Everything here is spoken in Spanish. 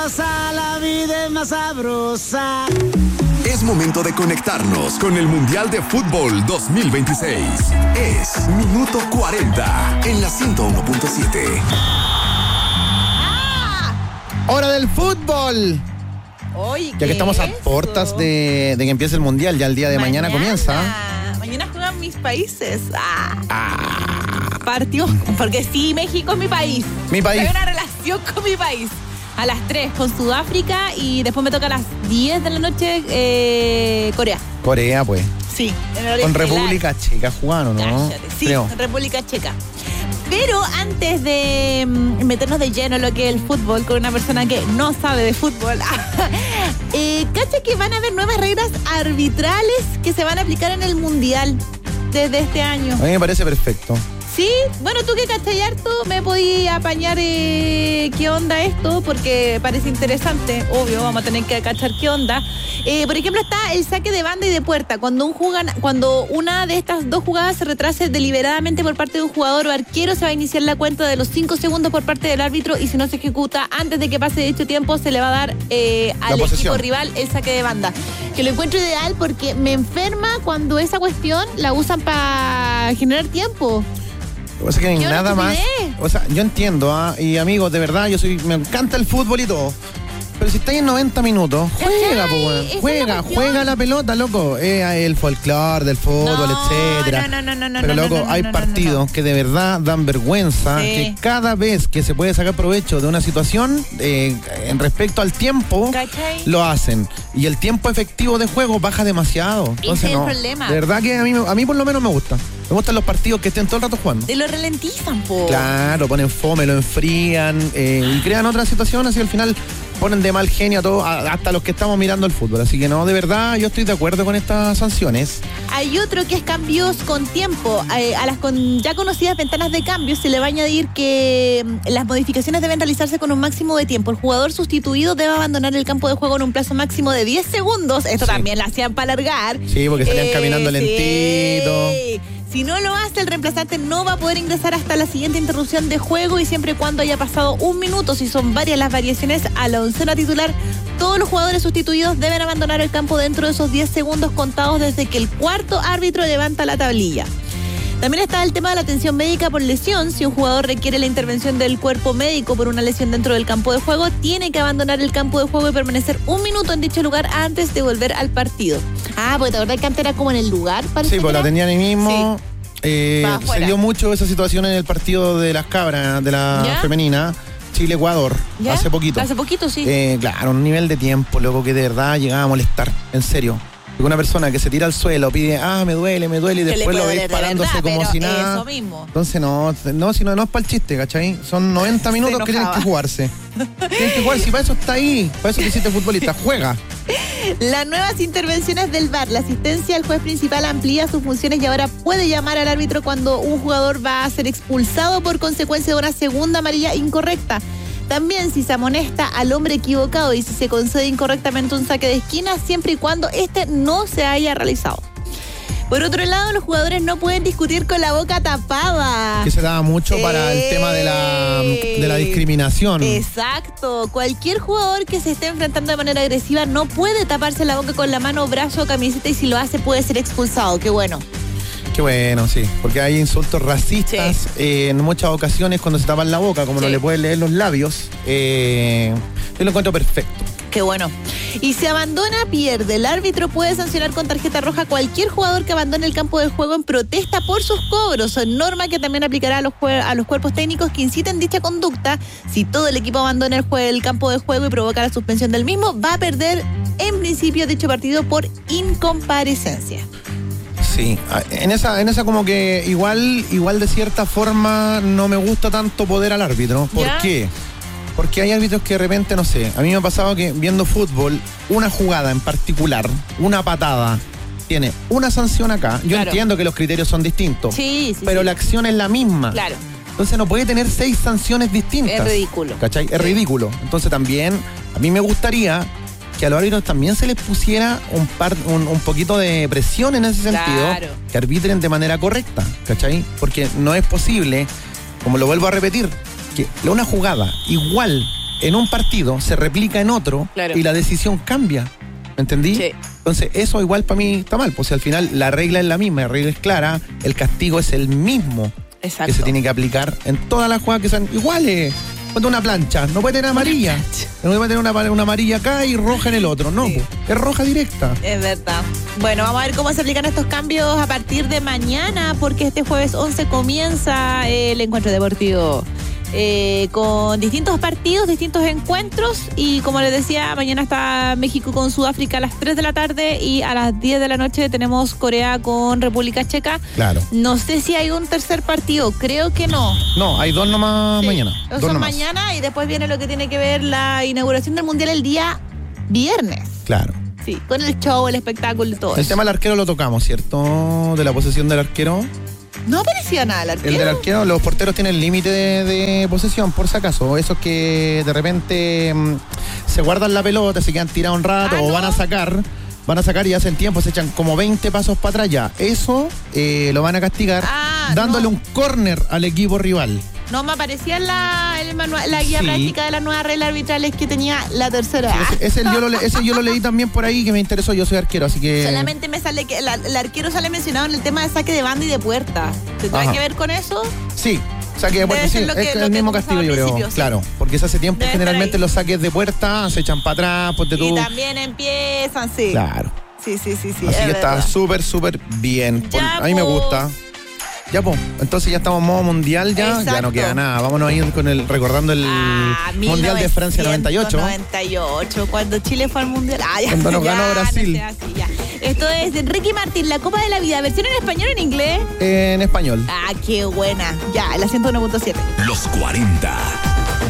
sabrosa, la vida es más sabrosa. Es momento de conectarnos con el Mundial de Fútbol 2026. Es Minuto 40 en la 101.7. ¡Hora del fútbol! Oye, ya que estamos a puertas de que empiece el Mundial, ya el día de mañana comienza. Mañana juegan mis países. Partido, porque sí, México es mi país. Mi país. Hay una relación con mi país. A las 3 con Sudáfrica y después me toca a las 10 de la noche Corea. Corea, pues. Sí. Con República Checa jugaron, ¿no? Cállate. Sí, creo. República Checa. Pero antes de meternos de lleno en lo que es el fútbol con una persona que no sabe de fútbol, cacha que van a haber nuevas reglas arbitrales que se van a aplicar en el Mundial desde este año. A mí me parece perfecto. Sí, bueno, tú que cachai harto me podías apañar qué onda esto, porque parece interesante, obvio, vamos a tener que cachar qué onda. Por ejemplo, está el saque de banda y de puerta. Cuando una de estas dos jugadas se retrase deliberadamente por parte de un jugador o arquero, se va a iniciar la cuenta de los 5 segundos por parte del árbitro, y si no se ejecuta antes de que pase dicho tiempo, se le va a dar al equipo rival el saque de banda. Que lo encuentro ideal porque me enferma cuando esa cuestión la usan para generar tiempo. O sea que nada más. O sea, yo entiendo, y amigos, de verdad, me encanta el fútbol y todo. Pero si estáis en 90 minutos, juega la pelota, loco. El folclore del fútbol, etcétera. Pero loco, hay partidos que de verdad dan vergüenza, que cada vez que se puede sacar provecho de una situación, en respecto al tiempo, lo hacen. Y el tiempo efectivo de juego baja demasiado. Entonces, no. Problema. De verdad que a mí por lo menos me gusta. Me gustan los partidos que estén todo el rato jugando. Te lo ralentizan, po. Claro, ponen fome, lo enfrían y crean otras situaciones y al final ponen de mal genio a todos, hasta los que estamos mirando el fútbol. Así que no, de verdad, yo estoy de acuerdo con estas sanciones. Hay otro que es cambios con tiempo. A las ya conocidas ventanas de cambio se le va a añadir que las modificaciones deben realizarse con un máximo de tiempo. El jugador sustituido debe abandonar el campo de juego en un plazo máximo de 10 segundos. Esto también lo hacían para alargar. Sí, porque salían caminando lentito. Si no lo hace, el reemplazante no va a poder ingresar hasta la siguiente interrupción de juego, y siempre y cuando haya pasado 1 minuto, si son varias las variaciones a la oncena titular, todos los jugadores sustituidos deben abandonar el campo dentro de esos 10 segundos contados desde que el cuarto árbitro levanta la tablilla. También está el tema de la atención médica por lesión. Si un jugador requiere la intervención del cuerpo médico por una lesión dentro del campo de juego, tiene que abandonar el campo de juego y permanecer 1 minuto en dicho lugar antes de volver al partido. Porque te acordás que antes era como en el lugar, parece. Sí, pues la tenían ahí mismo. Sí. Se dio mucho esa situación en el partido de las cabras, de la femenina. Chile-Ecuador, hace poquito. Hace poquito, sí. Claro, un nivel de tiempo, loco, que de verdad llegaba a molestar, en serio. Porque una persona que se tira al suelo, pide, me duele, y después lo ves parándose como si nada. Eso mismo. Entonces no es para el chiste, ¿cachai? Son 90 minutos que tienen que jugarse. Tienen que jugar, si para eso está ahí, para eso te hiciste futbolista, juega. Las nuevas intervenciones del VAR, la asistencia al juez principal amplía sus funciones y ahora puede llamar al árbitro cuando un jugador va a ser expulsado por consecuencia de una segunda amarilla incorrecta. También si se amonesta al hombre equivocado y si se concede incorrectamente un saque de esquina, siempre y cuando este no se haya realizado. Por otro lado, los jugadores no pueden discutir con la boca tapada. Que se daba mucho para el tema de la discriminación. Exacto. Cualquier jugador que se esté enfrentando de manera agresiva no puede taparse la boca con la mano, brazo o camiseta, y si lo hace puede ser expulsado. Qué bueno. Qué bueno, sí, porque hay insultos racistas en muchas ocasiones cuando se tapan la boca, como no le pueden leer los labios. Yo lo encuentro perfecto. Qué bueno. Y si abandona, pierde. El árbitro puede sancionar con tarjeta roja a cualquier jugador que abandone el campo de juego en protesta por sus cobros, norma que también aplicará a los cuerpos técnicos que inciten dicha conducta. Si todo el equipo abandona el campo de juego y provoca la suspensión del mismo, va a perder en principio dicho partido por incomparecencia. Sí, en esa como que igual de cierta forma no me gusta tanto poder al árbitro. ¿Por qué? Porque hay árbitros que de repente, no sé, a mí me ha pasado que viendo fútbol, una jugada en particular, una patada, tiene una sanción acá. Yo entiendo que los criterios son distintos, pero la acción es la misma. Claro. Entonces no puede tener 6 sanciones distintas. Es ridículo. ¿Cachai? Es ridículo. Entonces también, a mí me gustaría que a los árbitros también se les pusiera un poquito de presión en ese sentido, que arbitren de manera correcta, ¿cachai? Porque no es posible, como lo vuelvo a repetir, que una jugada igual en un partido se replica en otro y la decisión cambia. ¿Me entendí? Sí. Entonces, eso igual para mí está mal, pues al final la regla es la misma, la regla es clara, el castigo es el mismo. Exacto. Que se tiene que aplicar en todas las jugadas que sean iguales. Ponte una plancha, no puede tener amarilla. No puede tener una amarilla acá y roja en el otro, no, pues, es roja directa. Es verdad. Bueno, vamos a ver cómo se aplican estos cambios a partir de mañana, porque este jueves 11 comienza el encuentro deportivo. Con distintos partidos, distintos encuentros, y como les decía, mañana está México con Sudáfrica a las 3 de la tarde y a las 10 de la noche tenemos Corea con República Checa. Claro. No sé si hay un tercer partido, creo que no. No, hay 2 nomás mañana. Dos son mañana y después viene lo que tiene que ver la inauguración del Mundial el día viernes. Claro. Sí, con el show, el espectáculo y todo eso. El tema del arquero lo tocamos, ¿cierto? De la posesión del arquero. No aparecía nada el arquero. El del arquero, los porteros tienen límite de posesión, por si acaso. Esos que de repente se guardan la pelota, se quedan tirados un rato o van a sacar y hacen tiempo, se echan como 20 pasos para atrás ya. Eso lo van a castigar dándole un córner al equipo rival. No, me aparecía la guía práctica de las nuevas reglas arbitrales que tenía la tercera. Sí, ese yo lo leí también por ahí, que me interesó. Yo soy arquero, así que... Solamente me sale que el arquero sale mencionado en el tema de saque de banda y de puerta. ¿Tendrá que ver con eso? Sí. Saque de puerta, sí, es el mismo castigo, yo creo. Sí. Claro, porque se hace tiempo generalmente los saques de puerta se echan para atrás, ponte tú. Y también empiezan, sí. Claro. Sí. Así que está súper bien. A mí me gusta. Ya, pues, entonces ya estamos en modo mundial, ya no queda nada. Vámonos a ir recordando el Mundial de Francia 98. 98, cuando Chile fue al Mundial. Cuando nos ganó Brasil. No sea así, ya. Esto es Ricky Martin, la Copa de la Vida, versión en español o en inglés. En español. Qué buena. Ya, la 101.7. Los 40